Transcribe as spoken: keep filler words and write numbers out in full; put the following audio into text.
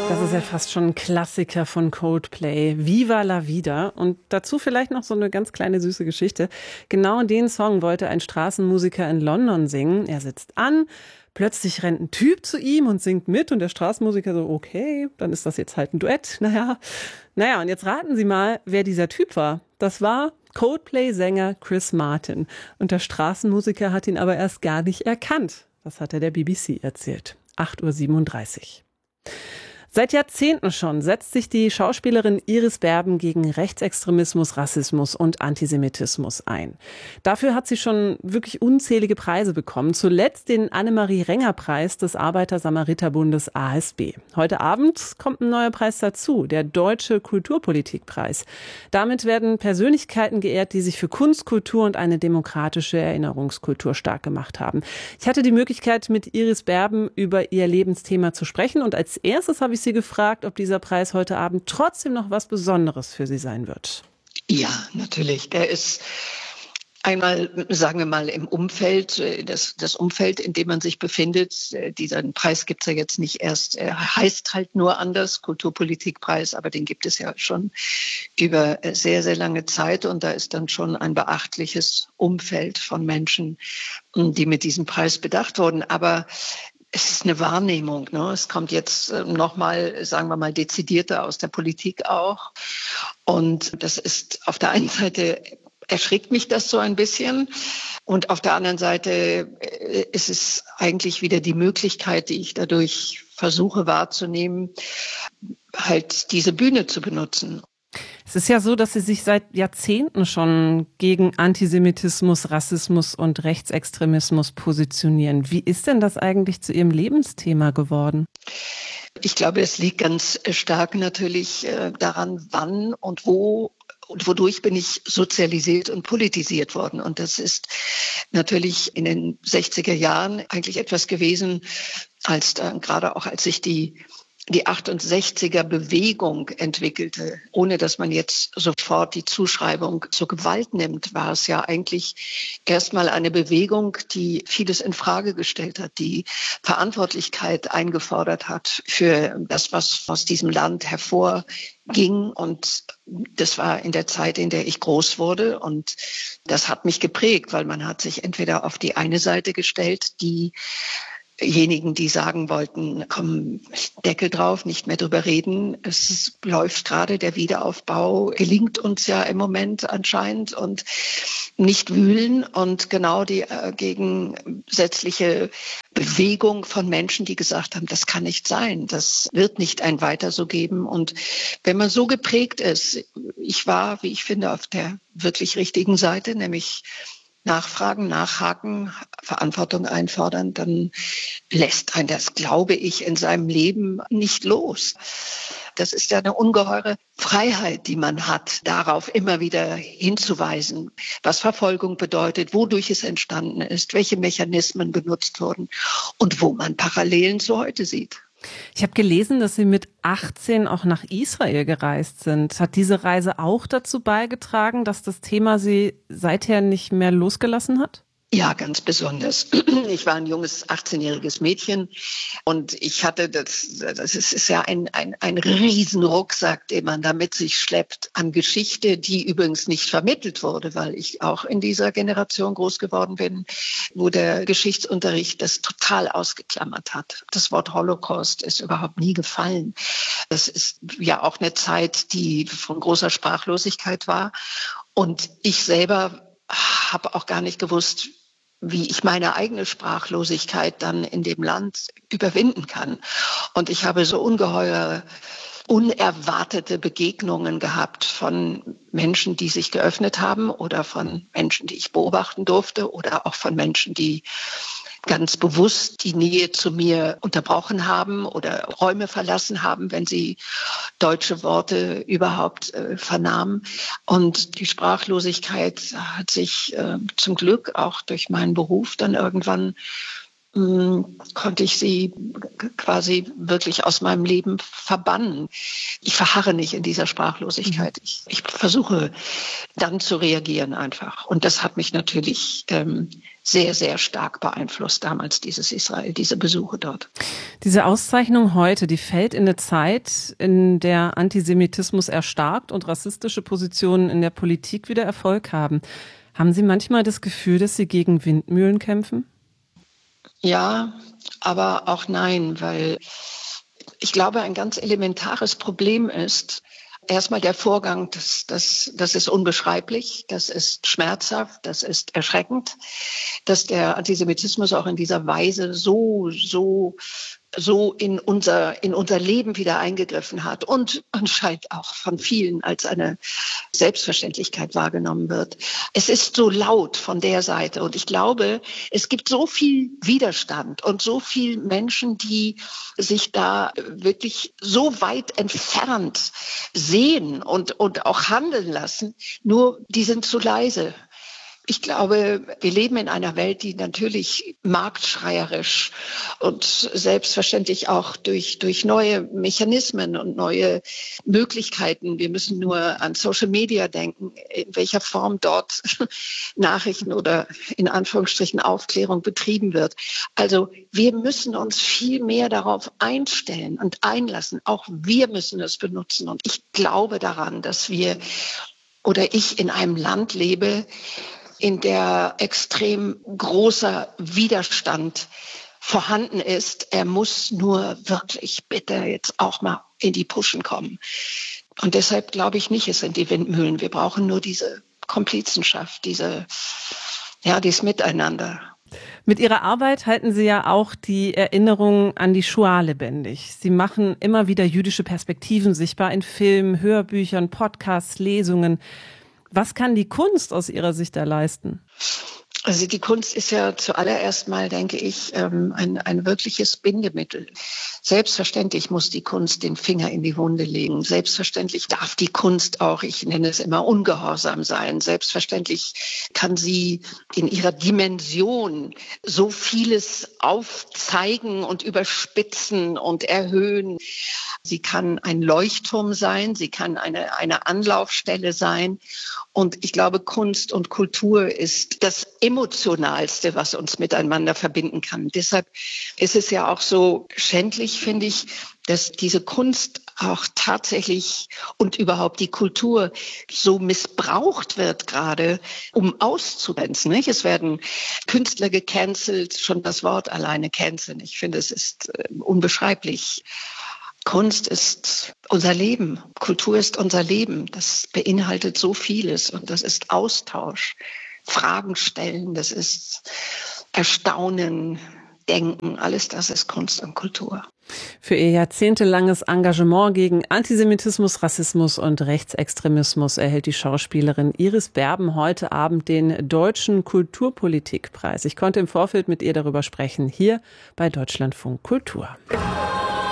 Das ist ja fast schon ein Klassiker von Coldplay. Viva la vida. Und dazu vielleicht noch so eine ganz kleine süße Geschichte. Genau den Song wollte ein Straßenmusiker in London singen. Er sitzt an, plötzlich rennt ein Typ zu ihm und singt mit. Und der Straßenmusiker so, okay, dann ist das jetzt halt ein Duett. Naja, naja, und jetzt raten Sie mal, wer dieser Typ war. Das war Coldplay-Sänger Chris Martin. Und der Straßenmusiker hat ihn aber erst gar nicht erkannt. Das hat er der B B C erzählt. acht Uhr siebenunddreißig. Seit Jahrzehnten schon setzt sich die Schauspielerin Iris Berben gegen Rechtsextremismus, Rassismus und Antisemitismus ein. Dafür hat sie schon wirklich unzählige Preise bekommen. Zuletzt den Annemarie-Renger-Preis des Arbeiter-Samariter-Bundes A S B. Heute Abend kommt ein neuer Preis dazu, der Deutsche Kulturpolitikpreis. Damit werden Persönlichkeiten geehrt, die sich für Kunst, Kultur und eine demokratische Erinnerungskultur stark gemacht haben. Ich hatte die Möglichkeit, mit Iris Berben über ihr Lebensthema zu sprechen. Und als erstes habe ich sie gefragt, ob dieser Preis heute Abend trotzdem noch was Besonderes für sie sein wird. Ja, natürlich. Der ist einmal, sagen wir mal, im Umfeld, das, das Umfeld, in dem man sich befindet. Diesen Preis gibt es ja jetzt nicht erst, er heißt halt nur anders, Kulturpolitikpreis, aber den gibt es ja schon über sehr, sehr lange Zeit. Und da ist dann schon ein beachtliches Umfeld von Menschen, die mit diesem Preis bedacht wurden. Aber es ist eine Wahrnehmung, ne? Es kommt jetzt nochmal, sagen wir mal, dezidierter aus der Politik auch. Und das ist auf der einen Seite erschrickt mich das so ein bisschen. Und auf der anderen Seite ist es eigentlich wieder die Möglichkeit, die ich dadurch versuche wahrzunehmen, halt diese Bühne zu benutzen. Es ist ja so, dass Sie sich seit Jahrzehnten schon gegen Antisemitismus, Rassismus und Rechtsextremismus positionieren. Wie ist denn das eigentlich zu Ihrem Lebensthema geworden? Ich glaube, es liegt ganz stark natürlich daran, wann und wo und wodurch bin ich sozialisiert und politisiert worden. Und das ist natürlich in den sechziger Jahren eigentlich etwas gewesen, als dann gerade auch als sich die die achtundsechziger Bewegung entwickelte, ohne dass man jetzt sofort die Zuschreibung zur Gewalt nimmt, war es ja eigentlich erstmal eine Bewegung, die vieles in Frage gestellt hat, die Verantwortlichkeit eingefordert hat für das, was aus diesem Land hervorging. Und das war in der Zeit, in der ich groß wurde. Und das hat mich geprägt, weil man hat sich entweder auf die eine Seite gestellt, die Diejenigen, die sagen wollten, komm, Deckel drauf, nicht mehr drüber reden. Es läuft gerade, der Wiederaufbau gelingt uns ja im Moment anscheinend und nicht wühlen. Und genau die äh, gegensätzliche Bewegung von Menschen, die gesagt haben, das kann nicht sein, das wird nicht ein Weiter so geben. Und wenn man so geprägt ist, ich war, wie ich finde, auf der wirklich richtigen Seite, nämlich nachfragen, nachhaken, Verantwortung einfordern, dann lässt einen das, glaube ich, in seinem Leben nicht los. Das ist ja eine ungeheure Freiheit, die man hat, darauf immer wieder hinzuweisen, was Verfolgung bedeutet, wodurch es entstanden ist, welche Mechanismen genutzt wurden und wo man Parallelen zu heute sieht. Ich habe gelesen, dass Sie mit achtzehn auch nach Israel gereist sind. Hat diese Reise auch dazu beigetragen, dass das Thema Sie seither nicht mehr losgelassen hat? Ja, ganz besonders. Ich war ein junges achtzehnjähriges Mädchen und ich hatte, das, das ist, ist ja ein, ein, ein Riesenrucksack, den man da mit sich schleppt an Geschichte, die übrigens nicht vermittelt wurde, weil ich auch in dieser Generation groß geworden bin, wo der Geschichtsunterricht das total ausgeklammert hat. Das Wort Holocaust ist überhaupt nie gefallen. Das ist ja auch eine Zeit, die von großer Sprachlosigkeit war. Und ich selber habe auch gar nicht gewusst, wie ich meine eigene Sprachlosigkeit dann in dem Land überwinden kann. Und ich habe so ungeheure, unerwartete Begegnungen gehabt von Menschen, die sich geöffnet haben oder von Menschen, die ich beobachten durfte oder auch von Menschen, die ganz bewusst die Nähe zu mir unterbrochen haben oder Räume verlassen haben, wenn sie deutsche Worte überhaupt äh, vernahmen. Und die Sprachlosigkeit hat sich äh, zum Glück auch durch meinen Beruf dann irgendwann konnte ich sie quasi wirklich aus meinem Leben verbannen. Ich verharre nicht in dieser Sprachlosigkeit. Ich, ich versuche dann zu reagieren einfach. Und das hat mich natürlich ähm, sehr, sehr stark beeinflusst damals, dieses Israel, diese Besuche dort. Diese Auszeichnung heute, die fällt in eine Zeit, in der Antisemitismus erstarkt und rassistische Positionen in der Politik wieder Erfolg haben. Haben Sie manchmal das Gefühl, dass Sie gegen Windmühlen kämpfen? Ja, aber auch nein, weil ich glaube, ein ganz elementares Problem ist, erstmal der Vorgang, das, das, das ist unbeschreiblich, das ist schmerzhaft, das ist erschreckend, dass der Antisemitismus auch in dieser Weise so, so, so in unser, in unser Leben wieder eingegriffen hat und anscheinend auch von vielen als eine Selbstverständlichkeit wahrgenommen wird. Es ist so laut von der Seite und ich glaube, es gibt so viel Widerstand und so viele Menschen, die sich da wirklich so weit entfernt sehen und, und auch handeln lassen, nur die sind zu leise. Ich glaube, wir leben in einer Welt, die natürlich marktschreierisch und selbstverständlich auch durch, durch neue Mechanismen und neue Möglichkeiten. Wir müssen nur an Social Media denken, in welcher Form dort Nachrichten oder in Anführungsstrichen Aufklärung betrieben wird. Also wir müssen uns viel mehr darauf einstellen und einlassen. Auch wir müssen es benutzen. Und ich glaube daran, dass wir oder ich in einem Land lebe, in der extrem großer Widerstand vorhanden ist. Er muss nur wirklich bitte jetzt auch mal in die Puschen kommen. Und deshalb glaube ich nicht, es sind die Windmühlen. Wir brauchen nur diese Komplizenschaft, diese, ja, dieses Miteinander. Mit Ihrer Arbeit halten Sie ja auch die Erinnerung an die Shoah lebendig. Sie machen immer wieder jüdische Perspektiven sichtbar in Filmen, Hörbüchern, Podcasts, Lesungen. Was kann die Kunst aus Ihrer Sicht da leisten? Also die Kunst ist ja zuallererst mal, denke ich, ein, ein wirkliches Bindemittel. Selbstverständlich muss die Kunst den Finger in die Wunde legen. Selbstverständlich darf die Kunst auch, ich nenne es immer, ungehorsam sein. Selbstverständlich kann sie in ihrer Dimension so vieles aufzeigen und überspitzen und erhöhen. Sie kann ein Leuchtturm sein, sie kann eine, eine Anlaufstelle sein. Und ich glaube, Kunst und Kultur ist das Emotionalste, was uns miteinander verbinden kann. Deshalb ist es ja auch so schändlich, finde ich, dass diese Kunst auch tatsächlich und überhaupt die Kultur so missbraucht wird gerade, um auszugrenzen. Nicht? Es werden Künstler gecancelt, schon das Wort alleine canceln. Ich finde, es ist äh, unbeschreiblich. Kunst ist unser Leben, Kultur ist unser Leben. Das beinhaltet so vieles und das ist Austausch, Fragen stellen, das ist Erstaunen, Denken, alles das ist Kunst und Kultur. Für ihr jahrzehntelanges Engagement gegen Antisemitismus, Rassismus und Rechtsextremismus erhält die Schauspielerin Iris Berben heute Abend den Deutschen Kulturpolitikpreis. Ich konnte im Vorfeld mit ihr darüber sprechen, hier bei Deutschlandfunk Kultur.